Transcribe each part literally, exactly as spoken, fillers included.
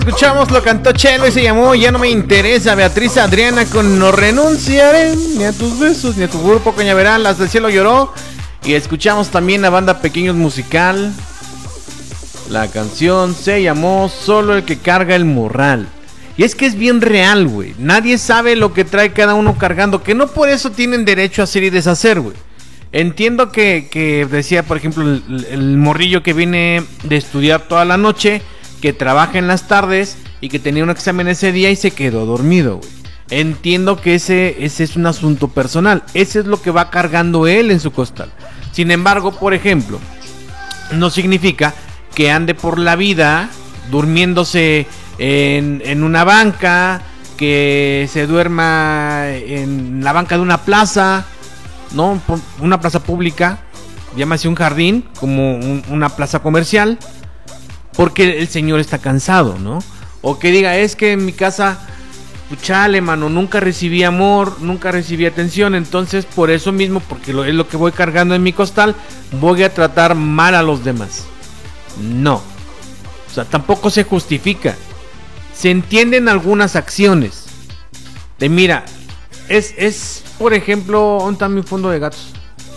Escuchamos, lo cantó Chelo y se llamó Ya no me interesa. Beatriz Adriana con No renunciaré ni a tus besos ni a tu grupo Cañaveral. Las del cielo lloró. Y escuchamos también la banda Pequeños Musical. La canción se llamó Solo el que carga el morral. Y es que es bien real, güey. Nadie sabe lo que trae cada uno cargando. Que no por eso tienen derecho a hacer y deshacer, güey. Entiendo que, que decía, por ejemplo, el, el morrillo que viene de estudiar toda la noche, que trabaja en las tardes y que tenía un examen ese día y se quedó dormido, güey. Entiendo que ese, ese es un asunto personal. Ese es lo que va cargando él en su costal. Sin embargo, por ejemplo, no significa que ande por la vida durmiéndose en, en una banca, que se duerma en la banca de una plaza, ¿no? Una plaza pública, llámase un jardín, como un, una plaza comercial, porque el señor está cansado, ¿no? O que diga, es que en mi casa, chale, mano, nunca recibí amor, nunca recibí atención, entonces por eso mismo, porque lo, es lo que voy cargando en mi costal, voy a tratar mal a los demás. No. O sea, tampoco se justifica. Se entienden algunas acciones. De mira, es, es por ejemplo, ¿dónde está mi fondo de gatos?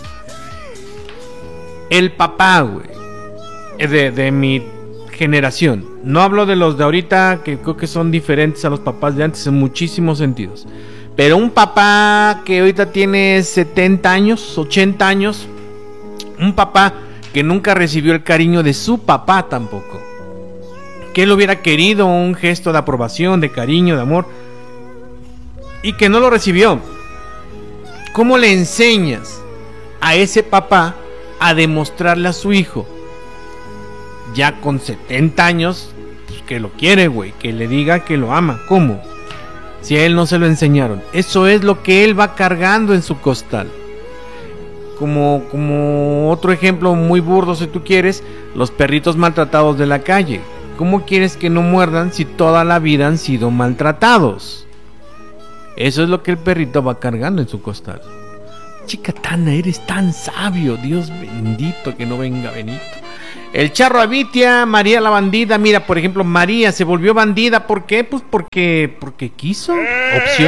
El papá, güey, de, de mi generación. No hablo de los de ahorita, que creo que son diferentes a los papás de antes en muchísimos sentidos. Pero un papá que ahorita tiene setenta años, ochenta años, un papá que nunca recibió el cariño de su papá tampoco, que él hubiera querido un gesto de aprobación, de cariño, de amor, y que no lo recibió. ¿Cómo le enseñas a ese papá a demostrarle a su hijo, ya con setenta años, pues, que lo quiere, güey, que le diga que lo ama? ¿Cómo? Si a él no se lo enseñaron. Eso es lo que él va cargando en su costal. Como, como otro ejemplo muy burdo, si tú quieres, los perritos maltratados de la calle. ¿Cómo quieres que no muerdan si toda la vida han sido maltratados? Eso es lo que el perrito va cargando en su costal. Chica Tana, eres tan sabio. Dios bendito, que no venga Benito. El Charro Abitia, María la bandida. Mira, por ejemplo, María se volvió bandida. ¿Por qué? Pues porque, porque quiso. Opción.